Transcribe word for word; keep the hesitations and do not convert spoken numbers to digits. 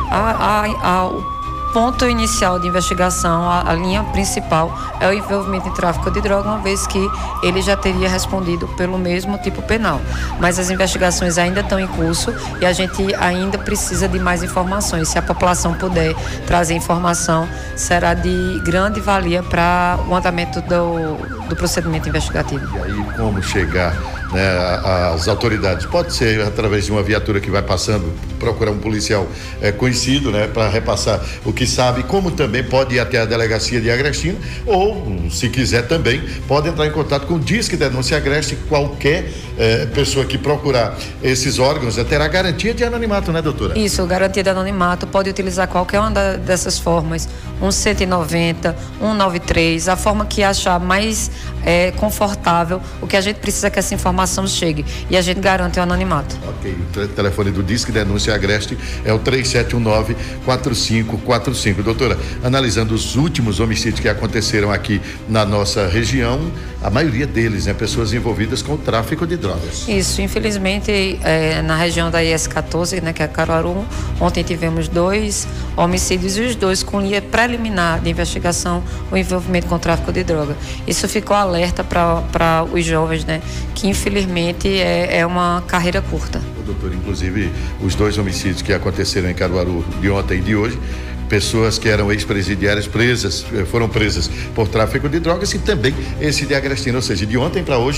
a, a, a, o ponto inicial de investigação, a, a linha principal é o envolvimento em tráfico de droga, uma vez que ele já teria respondido pelo mesmo tipo penal. Mas as investigações ainda estão em curso e a gente ainda precisa de mais informações. Se a população puder trazer informação, será de grande valia para o andamento do, do procedimento investigativo. E aí, como chegar, né, às autoridades? Pode ser através de uma viatura que vai passando, procurar um policial é, conhecido, né, para repassar o que sabe, como também pode ir até a delegacia de Agrestina, ou, se quiser também, pode entrar em contato com o Disque Denúncia Agreste. Qualquer eh, pessoa que procurar esses órgãos eh, terá garantia de anonimato, né, doutora? Isso, garantia de anonimato, pode utilizar qualquer uma da, dessas formas, um cento e noventa, um noventa e três, a forma que achar mais eh, confortável. O que a gente precisa é que essa informação chegue e a gente garante o anonimato. Ok, o telefone do Disque Denúncia Agreste é o três sete um nove, quatro cinco quatro cinco. Doutora, analisando os últimos homicídios que aconteceram aqui na nossa região, a maioria deles, né, pessoas envolvidas com o tráfico de drogas. Isso, infelizmente, é, na região da I S quatorze, né, que é Caruaru, ontem tivemos dois homicídios e os dois com linha preliminar de investigação, o envolvimento com o tráfico de droga. Isso ficou alerta para os jovens, né, que infelizmente é, é uma carreira curta. O doutor, inclusive, os dois homicídios que aconteceram em Caruaru de ontem e de hoje, pessoas que eram ex-presidiárias presas, foram presas por tráfico de drogas, e também esse de Agrestina, ou seja, de ontem para hoje